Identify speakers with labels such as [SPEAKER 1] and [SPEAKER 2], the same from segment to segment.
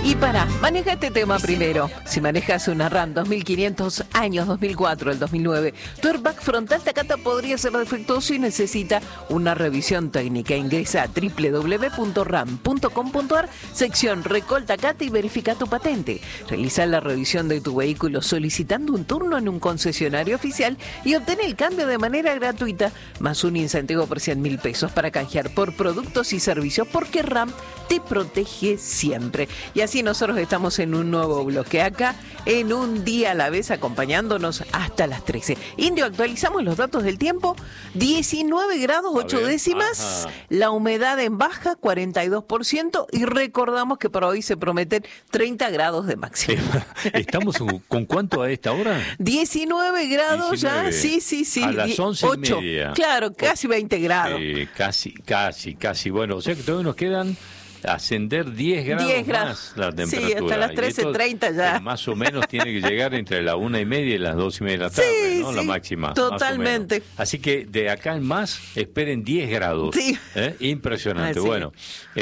[SPEAKER 1] Y maneja este tema primero. Si manejas una RAM 2500 años 2004 al 2009, tu airbag frontal Takata podría ser defectuoso y necesita una revisión técnica. Ingresa a www.ram.com.ar, sección Recall Takata, y verifica tu patente. Realiza la revisión de tu vehículo solicitando un turno en un concesionario oficial y obtén el cambio de manera gratuita, más un incentivo por 100.000 pesos para canjear por productos y servicios, porque RAM te protege siempre. Y así nosotros estamos en un nuevo bloque acá, en Un Día a la Vez, acompañándonos hasta las 13. Indio, actualizamos los datos del tiempo. 19 grados 8 décimas, la humedad en baja 42%, y recordamos que para hoy se prometen 30 grados de máximo.
[SPEAKER 2] ¿Estamos con cuánto a esta hora?
[SPEAKER 1] 19 grados 19. Ya, sí.
[SPEAKER 2] A las 11:30.
[SPEAKER 1] Claro, casi 20 grados.
[SPEAKER 2] Casi. Bueno, o sea que todavía nos quedan ascender 10 grados más la temperatura.
[SPEAKER 1] Sí, hasta las 13:30 ya.
[SPEAKER 2] Más o menos tiene que llegar entre las 1:30 y las 2:30 de la tarde, ¿no? La máxima.
[SPEAKER 1] Totalmente.
[SPEAKER 2] Así que de acá en más esperen 10 grados.
[SPEAKER 1] Sí.
[SPEAKER 2] Impresionante. Bueno,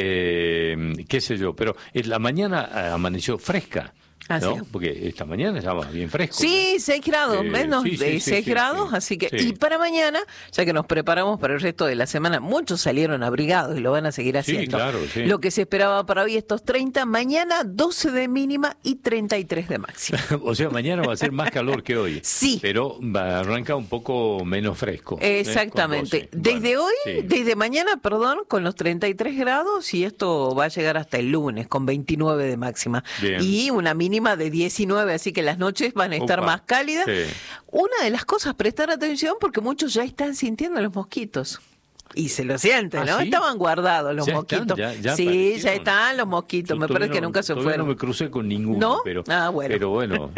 [SPEAKER 2] qué sé yo, pero en la mañana amaneció fresca. ¿No? Porque esta mañana estaba bien fresco.
[SPEAKER 1] Sí, ¿no? 6 grados, menos de 6 grados, así que... Y para mañana, ya que nos preparamos para el resto de la semana, muchos salieron abrigados y lo van a seguir haciendo.
[SPEAKER 2] Sí, claro, sí.
[SPEAKER 1] Lo que se esperaba para hoy, estos 30, mañana 12 de mínima y 33 de máxima.
[SPEAKER 2] O sea, mañana va a ser más calor que hoy.
[SPEAKER 1] Sí.
[SPEAKER 2] Pero arranca un poco menos fresco.
[SPEAKER 1] Exactamente. Desde mañana, con los 33 grados, y esto va a llegar hasta el lunes con 29 de máxima. Bien. Y una mínima de 19, así que las noches van a estar más cálidas. Sí. Una de las cosas, prestar atención, porque muchos ya están sintiendo los mosquitos. Y se lo sienten, ¿no? ¿Sí? Estaban guardados los mosquitos. Ya están los mosquitos. Me parece que nunca se fueron.
[SPEAKER 2] No me crucé con ninguno.
[SPEAKER 1] ¿No?
[SPEAKER 2] Pero
[SPEAKER 1] bueno,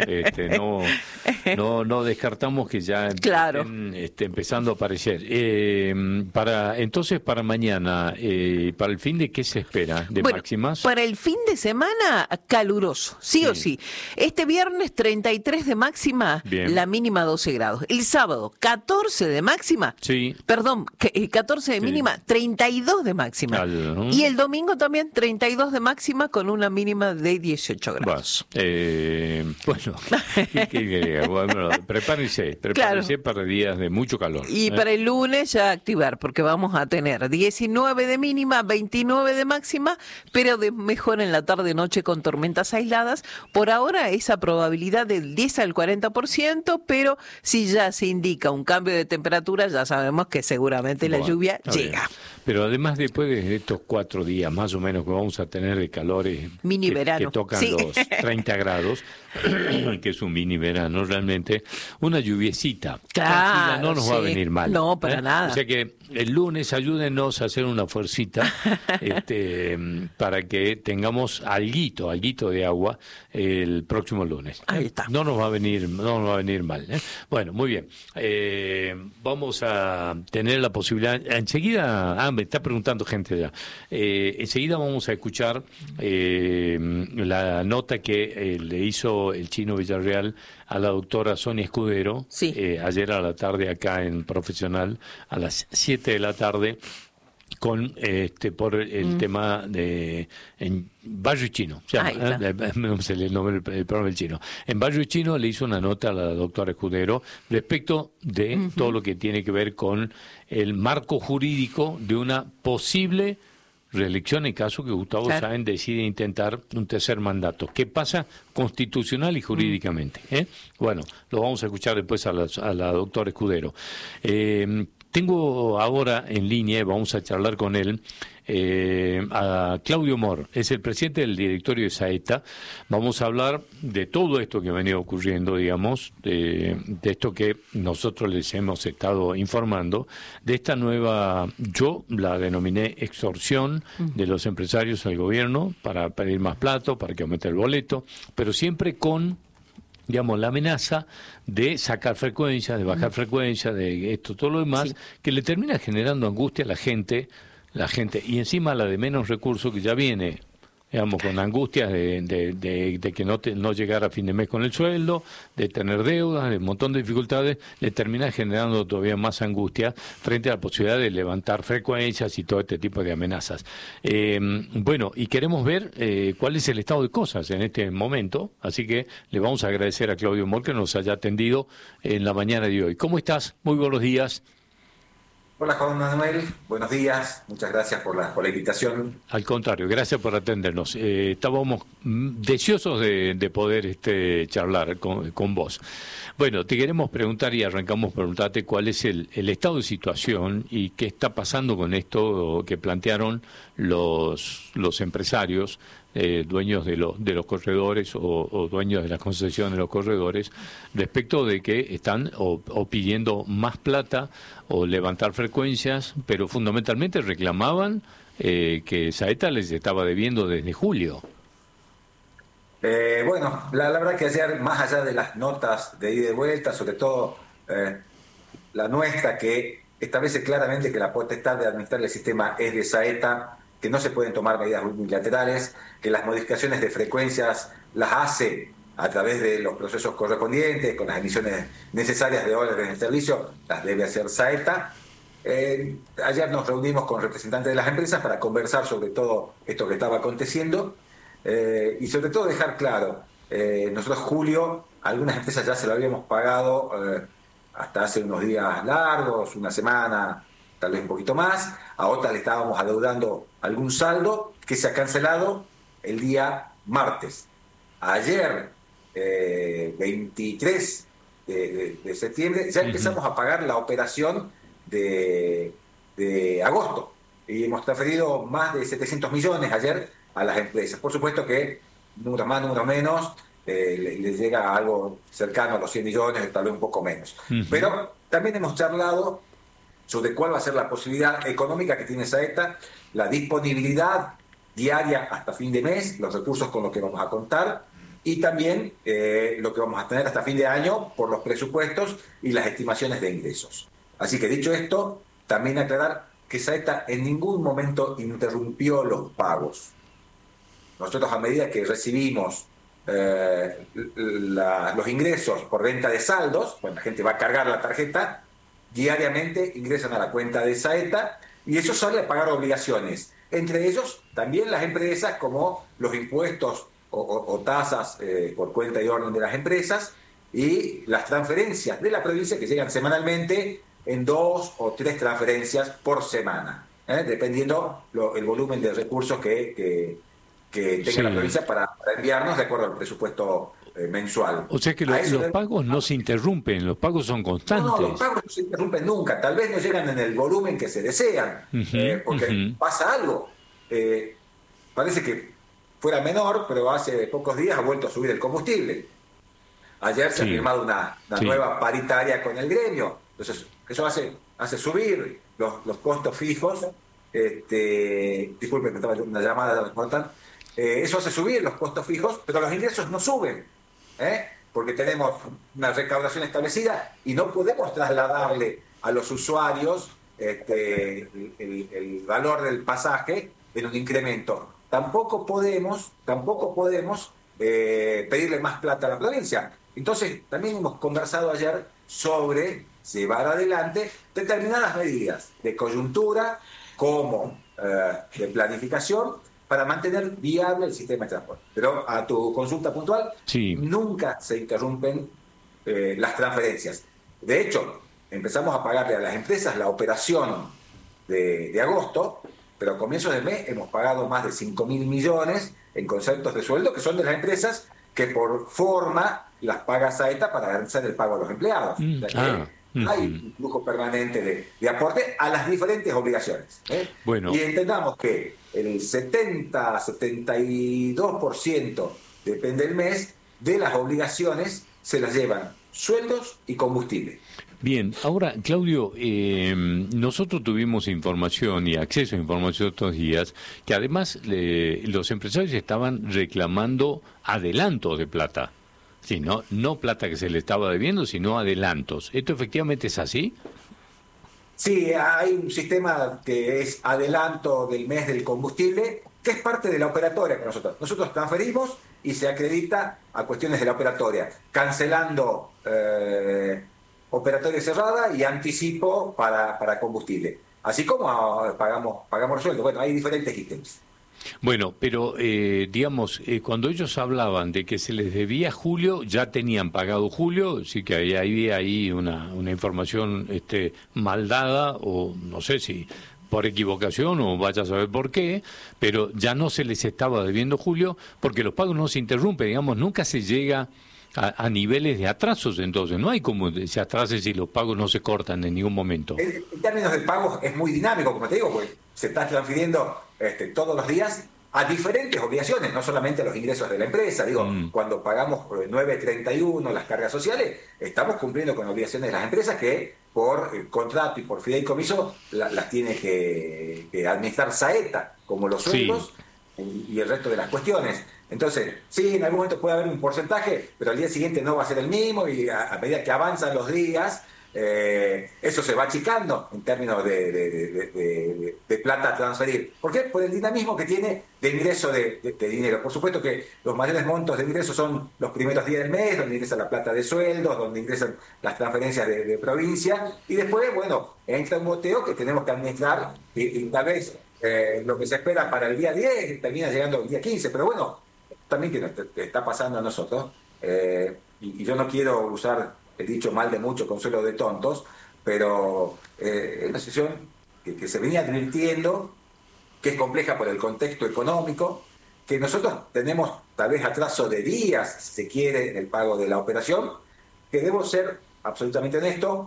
[SPEAKER 2] no descartamos que ya estén empezando a aparecer. Entonces, para mañana, para el fin de, ¿qué se espera de máximas?
[SPEAKER 1] Para el fin de semana, caluroso, sí o sí. Este viernes, 33 de máxima, la mínima 12 grados. El sábado, 14 de máxima.
[SPEAKER 2] Sí.
[SPEAKER 1] Perdón, 14 de mínima, 32 de máxima. Y el domingo también 32 de máxima con una mínima de 18 grados.
[SPEAKER 2] Bueno, prepárense para días de mucho calor.
[SPEAKER 1] Y para el lunes ya activar, porque vamos a tener 19 de mínima, 29 de máxima, pero de mejor en la tarde-noche con tormentas aisladas. Por ahora esa probabilidad del 10 al 40%, pero si ya se indica un cambio de temperatura, ya sabemos que seguramente la lluvia llega.
[SPEAKER 2] Pero además, después de estos 4 días más o menos que vamos a tener de calores
[SPEAKER 1] mini verano,
[SPEAKER 2] que tocan los 30 grados, que es un mini verano realmente, una lluviecita tranquila no nos va a venir mal.
[SPEAKER 1] No, para nada.
[SPEAKER 2] O sea que el lunes ayúdenos a hacer una fuercita para que tengamos alguito de agua el próximo lunes.
[SPEAKER 1] Ahí está.
[SPEAKER 2] No nos va a venir mal. Bueno, muy bien. Vamos a tener la posibilidad enseguida. Me está preguntando gente ya. Enseguida vamos a escuchar la nota que le hizo el Chino Villarreal a la doctora Sonia Escudero ayer a la tarde acá en Profesional a las 7 de la tarde con por el tema de en Barrio Chino, no sé el nombre del programa del Chino. En Barrio Chino le hizo una nota a la doctora Escudero respecto de todo lo que tiene que ver con el marco jurídico de una posible reelección en caso que Gustavo Sáenz decide intentar un tercer mandato. ¿Qué pasa constitucional y jurídicamente? Bueno, lo vamos a escuchar después a la doctora Escudero. Tengo ahora en línea, vamos a charlar con él, a Claudio Mor, es el presidente del directorio de Saeta. Vamos a hablar de todo esto que ha venido ocurriendo, digamos, de esto que nosotros les hemos estado informando, de esta nueva, yo la denominé extorsión de los empresarios al gobierno para pedir más plato, para que aumente el boleto, pero siempre con, digamos, la amenaza de sacar frecuencia, de bajar frecuencia, de esto, todo lo demás, que le termina generando angustia a la gente, y encima la de menos recursos, que ya viene digamos, con angustias de que no llegar a fin de mes con el sueldo, de tener deudas, de un montón de dificultades, le termina generando todavía más angustia frente a la posibilidad de levantar frecuencias y todo este tipo de amenazas. Bueno, y queremos ver cuál es el estado de cosas en este momento, así que le vamos a agradecer a Claudio Moll que nos haya atendido en la mañana de hoy. ¿Cómo estás? Muy buenos días.
[SPEAKER 3] Hola Juan Manuel, buenos días, muchas gracias por la invitación.
[SPEAKER 2] Al contrario, gracias por atendernos. Estábamos deseosos de poder charlar con vos. Bueno, te queremos preguntar y arrancamos preguntarte cuál es el estado de situación y qué está pasando con esto que plantearon los empresarios, dueños de los corredores o dueños de las concesiones de los corredores, respecto de que están o pidiendo más plata o levantar frecuencias, pero fundamentalmente reclamaban que Saeta les estaba debiendo desde julio.
[SPEAKER 3] Bueno, la verdad que ayer, más allá de las notas de ida y vuelta, sobre todo la nuestra, que establece claramente que la potestad de administrar el sistema es de Saeta, que no se pueden tomar medidas unilaterales, que las modificaciones de frecuencias las hace a través de los procesos correspondientes, con las emisiones necesarias de órdenes de servicio, las debe hacer Saeta. Ayer nos reunimos con representantes de las empresas para conversar sobre todo esto que estaba aconteciendo y sobre todo dejar claro, nosotros julio, algunas empresas ya se lo habíamos pagado hasta hace unos días largos, una semana, tal vez un poquito más, a otras le estábamos adeudando algún saldo que se ha cancelado el día martes. Ayer, 23 de septiembre, ya empezamos a pagar la operación de agosto y hemos transferido más de 700 millones ayer a las empresas. Por supuesto que números más, números menos, les llega algo cercano a los 100 millones, tal vez un poco menos. Pero también hemos charlado sobre cuál va a ser la posibilidad económica que tiene Saeta, la disponibilidad diaria hasta fin de mes, los recursos con los que vamos a contar y también lo que vamos a tener hasta fin de año por los presupuestos y las estimaciones de ingresos. Así que dicho esto, también aclarar que Saeta en ningún momento interrumpió los pagos. Nosotros a medida que recibimos los ingresos por venta de saldos, cuando la gente va a cargar la tarjeta, diariamente ingresan a la cuenta de Saeta y eso sale a pagar obligaciones. Entre ellos también las empresas, como los impuestos o tasas por cuenta y orden de las empresas y las transferencias de la provincia que llegan semanalmente en 2 o 3 transferencias por semana, dependiendo el volumen de recursos que tenga la provincia para enviarnos de acuerdo al presupuesto mensual.
[SPEAKER 2] O sea que los pagos no se interrumpen, los pagos son constantes.
[SPEAKER 3] No, los pagos no se interrumpen nunca, tal vez no llegan en el volumen que se desean, porque pasa algo. Parece que fuera menor, pero hace pocos días ha vuelto a subir el combustible. Ayer se ha firmado una nueva paritaria con el gremio, entonces eso hace subir los costos fijos. Disculpen, me estaba una llamada, no importa. Eso hace subir los costos fijos, pero los ingresos no suben, porque tenemos una recaudación establecida y no podemos trasladarle a los usuarios el valor del pasaje en un incremento. Tampoco podemos pedirle más plata a la provincia. Entonces, también hemos conversado ayer sobre llevar adelante determinadas medidas de coyuntura como de planificación para mantener viable el sistema de transporte. Pero a tu consulta puntual, nunca se interrumpen las transferencias. De hecho, empezamos a pagarle a las empresas la operación de agosto, pero a comienzos de mes hemos pagado más de 5.000 millones en conceptos de sueldo que son de las empresas que por forma las paga Saeta para garantizar el pago a los empleados. O sea que hay un flujo permanente de aporte a las diferentes obligaciones. Bueno. Y entendamos que el 70-72%, depende del mes, de las obligaciones se las llevan sueldos y combustible.
[SPEAKER 2] Bien, ahora, Claudio, nosotros tuvimos información y acceso a información estos días que además los empresarios estaban reclamando adelantos de plata. Sí, no plata que se le estaba debiendo, sino adelantos. ¿Esto efectivamente es así?
[SPEAKER 3] Sí, hay un sistema que es adelanto del mes del combustible que es parte de la operatoria que nosotros transferimos y se acredita a cuestiones de la operatoria, cancelando operatoria cerrada y anticipo para combustible. Así como pagamos sueldo. Bueno, hay diferentes ítems.
[SPEAKER 2] Bueno, pero digamos, cuando ellos hablaban de que se les debía julio, ya tenían pagado julio, sí que había ahí una información mal dada, o no sé si por equivocación o vaya a saber por qué, pero ya no se les estaba debiendo julio, porque los pagos no se interrumpen, digamos, nunca se llega a niveles de atrasos, entonces no hay como se atrase si los pagos no se cortan en ningún momento.
[SPEAKER 3] En términos de pagos es muy dinámico, como te digo, porque se está transfiriendo todos los días a diferentes obligaciones, no solamente a los ingresos de la empresa. Digo, cuando pagamos 9.31 las cargas sociales, estamos cumpliendo con obligaciones de las empresas que por contrato y por fideicomiso las tiene que administrar Saeta, como los sueldos y el resto de las cuestiones. Entonces, sí, en algún momento puede haber un porcentaje, pero al día siguiente no va a ser el mismo, y a medida que avanzan los días, eso se va achicando en términos de plata a transferir. ¿Por qué? Por el dinamismo que tiene de ingreso de dinero. Por supuesto que los mayores montos de ingreso son los primeros días del mes, donde ingresa la plata de sueldos, donde ingresan las transferencias de provincia, y después, bueno, entra un boteo que tenemos que administrar, y tal vez lo que se espera para el día 10 termina llegando el día 15, pero bueno, también que nos está pasando a nosotros, y yo no quiero usar el dicho mal de mucho, consuelo de tontos, pero es una situación que se venía advirtiendo, que es compleja por el contexto económico, que nosotros tenemos tal vez atraso de días, si se quiere, en el pago de la operación, que debo ser absolutamente honesto,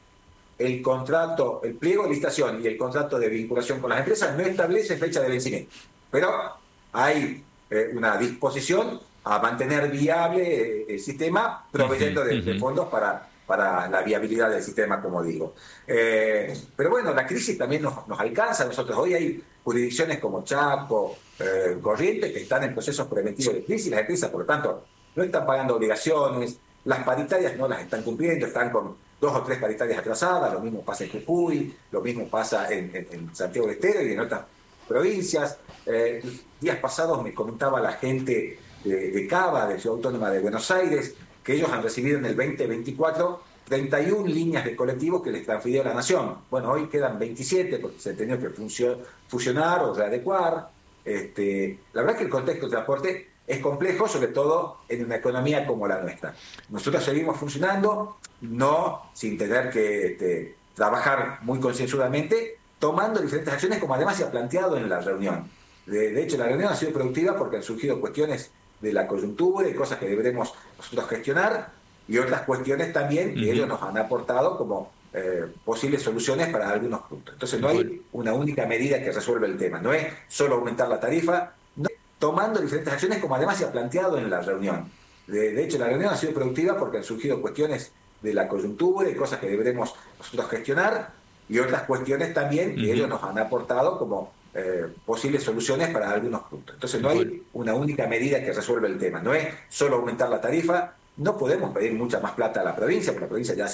[SPEAKER 3] el contrato, el pliego de licitación y el contrato de vinculación con las empresas no establece fecha de vencimiento, pero hay una disposición a mantener viable el sistema, proveyendo de fondos para la viabilidad del sistema, como digo. Pero bueno, la crisis también nos alcanza a nosotros. Hoy hay jurisdicciones como Chaco, Corrientes, que están en procesos preventivos de crisis. Las empresas, por lo tanto, no están pagando obligaciones, las paritarias no las están cumpliendo, están con 2 o 3 paritarias atrasadas. Lo mismo pasa en Jujuy, lo mismo pasa en Santiago del Estero y en otras provincias. Días pasados me comentaba la gente de Cava, de Ciudad Autónoma de Buenos Aires, que ellos han recibido en el 2024 31 líneas de colectivos que les transfirió la Nación. Bueno, hoy quedan 27 porque se ha tenido que fusionar o readecuar. La verdad es que el contexto del transporte es complejo, sobre todo en una economía como la nuestra. Nosotros seguimos funcionando, no sin tener que trabajar muy concienzudamente, tomando diferentes acciones, como además se ha planteado en la reunión. De hecho, la reunión ha sido productiva porque han surgido cuestiones de la coyuntura y cosas que deberemos nosotros gestionar, y otras cuestiones también que ellos nos han aportado como posibles soluciones para algunos puntos. Entonces no hay una única medida que resuelva el tema, no es solo aumentar la tarifa, no, tomando diferentes acciones, como además se ha planteado en la reunión. De hecho, la reunión ha sido productiva porque han surgido cuestiones de la coyuntura y cosas que deberemos nosotros gestionar, y otras cuestiones también que ellos nos han aportado como posibles soluciones para algunos puntos. Entonces no hay una única medida que resuelva el tema, no es solo aumentar la tarifa. No podemos pedir mucha más plata a la provincia, porque la provincia ya